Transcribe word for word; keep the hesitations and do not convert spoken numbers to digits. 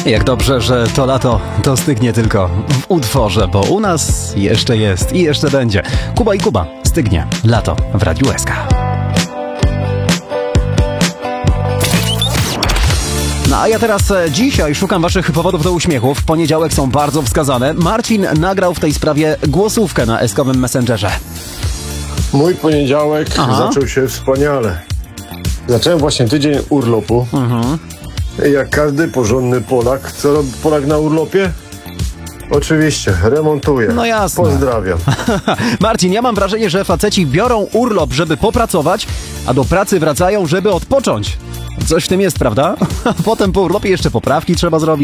Jak dobrze, że to lato to stygnie tylko w utworze, bo u nas jeszcze jest i jeszcze będzie. Kuba i Kuba, stygnie lato w Radiu S K. No a ja teraz e, dzisiaj szukam waszych powodów do uśmiechu. W poniedziałek są bardzo wskazane. Marcin nagrał w tej sprawie głosówkę na eskowym Messengerze. Mój poniedziałek Aha. zaczął się wspaniale. Zacząłem właśnie tydzień urlopu. Mhm. Jak każdy porządny Polak. Co robi Polak na urlopie? Oczywiście, remontuje. No jasne. Pozdrawiam. Marcin, ja mam wrażenie, że faceci biorą urlop, żeby popracować, a do pracy wracają, żeby odpocząć. Coś w tym jest, prawda? Potem po urlopie jeszcze poprawki trzeba zrobić.